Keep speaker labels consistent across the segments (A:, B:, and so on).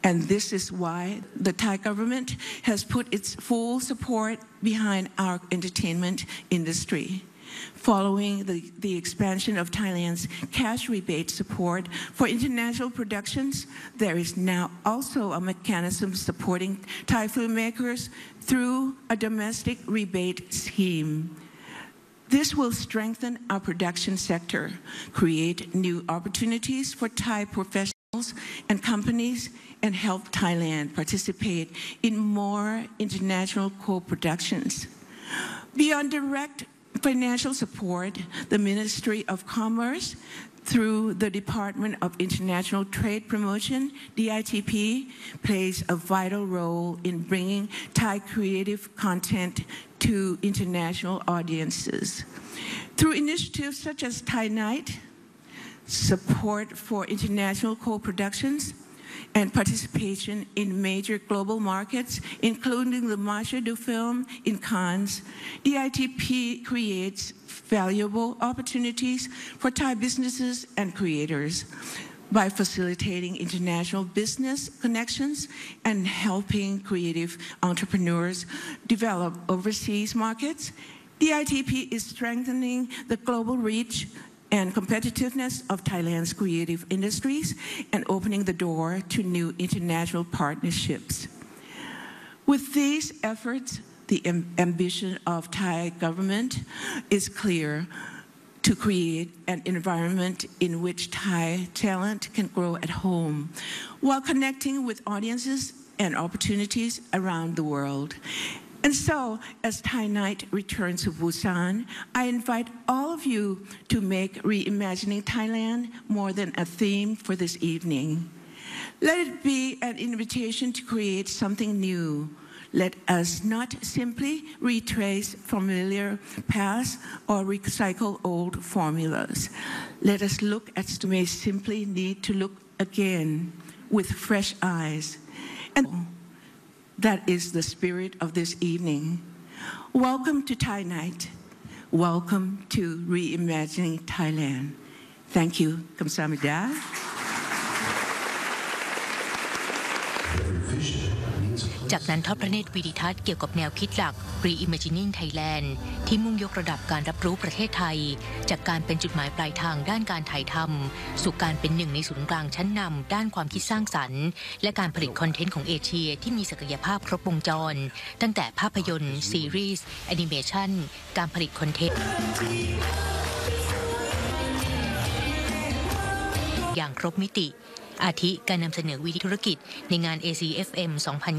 A: And this is why the Thai government has put its full support behind our entertainment industry. Following the expansion of Thailand's cash rebate support for international productions, there is now also a mechanism supporting Thai filmmakers through a domestic rebate scheme. This will strengthen our production sector, create new opportunities for Thai professionals and companies, and help Thailand participate in more international co-productions. Beyond direct financial support, the Ministry of Commerce, through the Department of International Trade Promotion, DITP, plays a vital role in bringing Thai creative content to international audiences. Through initiatives such as Thai Night, support for international co-productions, and participation in major global markets, including the Marché du Film in Cannes, DITP creates valuable opportunities for Thai businesses and creators by facilitating international business connections and helping creative entrepreneurs develop overseas markets. DITP is strengthening the global reach and competitiveness of Thailand's creative industries and opening the door to new international partnerships. With these efforts, the ambition of Thai government is clear: to create an environment in which Thai talent can grow at home while connecting with audiences and opportunities around the world. And so, as Thai Night returns to Busan, I invite all of you to make Reimagining Thailand more than a theme for this evening. Let it be an invitation to create something new. Let us not simply retrace familiar paths or recycle old formulas. Let us look at we may simply need to look again with fresh eyes. And that is the spirit of this evening. Welcome to Thai Night. Welcome to Reimagining Thailand. Thank you. Kamsahamnida.
B: จากนั้นทอดพระเนตรวิดิทัศน์เกี่ยวกับแนวคิดหลัก Reimagining Thailand ที่มุ่งยกระดับการรับรู้ประเทศไทยจากการเป็นจุดหมายปลายทางด้านการถ่ายทำสู่การเป็นหนึ่งในศูนย์กลางชั้นนำด้านความคิดสร้างสรรค์และการผลิตคอนเทนต์ของเอเชียที่มีศักยภาพครบวงจรตั้งแต่ภาพยนตร์ซีรีส์แอนิเมชันการผลิตคอนเทนต์อย่างครบมิติอาทิการนำเสนอวิธีธุรกิจในงาน ACFM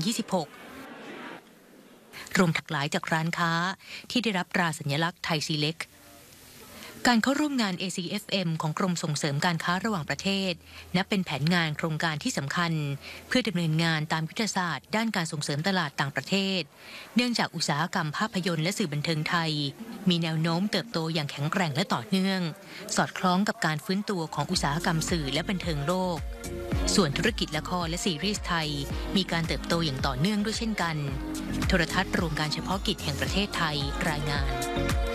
B: 2026 รวมทั้งหลายจากร้านค้าที่ได้รับตราสัญลักษณ์ไทยซีเล็กการเข้าร่วมงาน ACFM ของกรมส่งเสริมการค้าระหว่างประเทศนับเป็นแผนงานโครงการที่สำคัญเพื่อดำเนินงานตามยุทธศาสตร์ด้านการส่งเสริมตลาดต่างประเทศเนื่องจากอุตสาหกรรมภาพยนตร์และสื่อบันเทิงไทยมีแนวโน้มเติบโตอย่างแข็งแกร่งและต่อเนื่องสอดคล้องกับการฟื้นตัวของอุตสาหกรรมสื่อและบันเทิงโลกส่วนธุรกิจละครและซีรีส์ไทยมีการเติบโตอย่างต่อเนื่องด้วยเช่นกันโทรทัศน์รวมการเฉพาะกิจแห่งประเทศไทยรายงาน